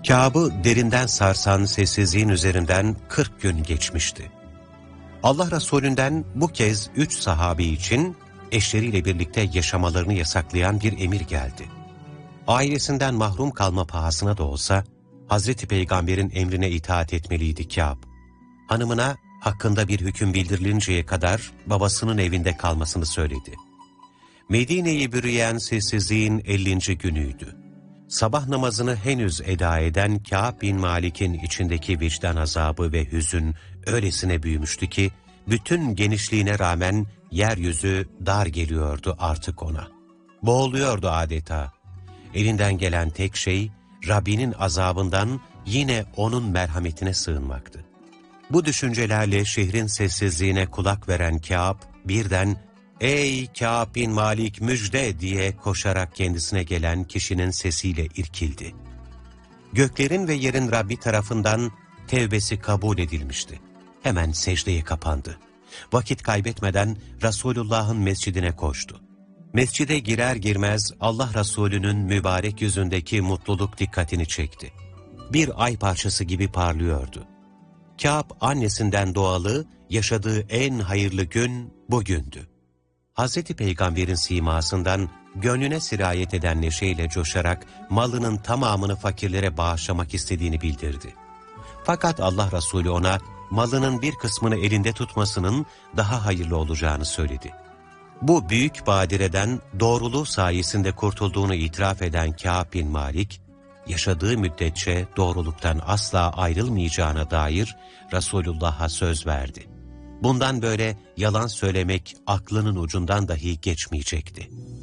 Kâb'ı derinden sarsan sessizliğin üzerinden 40 gün geçmişti. Allah Resulünden bu kez 3 sahabi için eşleriyle birlikte yaşamalarını yasaklayan bir emir geldi. Ailesinden mahrum kalma pahasına da olsa Hazreti Peygamber'in emrine itaat etmeliydi Kâb. Hanımına hakkında bir hüküm bildirilinceye kadar babasının evinde kalmasını söyledi. Medine'yi bürüyen sessizliğin 50. günüydü. Sabah namazını henüz eda eden Kâb bin Malik'in içindeki vicdan azabı ve hüzün öylesine büyümüştü ki, bütün genişliğine rağmen yeryüzü dar geliyordu artık ona. Boğuluyordu adeta. Elinden gelen tek şey, Rabbinin azabından yine onun merhametine sığınmaktı. Bu düşüncelerle şehrin sessizliğine kulak veren Kâb, birden "Ey Kâb bin Malik müjde!" diye koşarak kendisine gelen kişinin sesiyle irkildi. Göklerin ve yerin Rabbi tarafından tevbesi kabul edilmişti. Hemen secdeye kapandı. Vakit kaybetmeden Resulullah'ın mescidine koştu. Mescide girer girmez Allah Resulü'nün mübarek yüzündeki mutluluk dikkatini çekti. Bir ay parçası gibi parlıyordu. Kâb annesinden doğalı, yaşadığı en hayırlı gün bugündü. Hazreti Peygamber'in simasından gönlüne sirayet eden neşeyle coşarak malının tamamını fakirlere bağışlamak istediğini bildirdi. Fakat Allah Resulü ona malının bir kısmını elinde tutmasının daha hayırlı olacağını söyledi. Bu büyük badireden doğruluğu sayesinde kurtulduğunu itiraf eden Kâb bin Malik, yaşadığı müddetçe doğruluktan asla ayrılmayacağına dair Resulullah'a söz verdi. Bundan böyle yalan söylemek aklının ucundan dahi geçmeyecekti.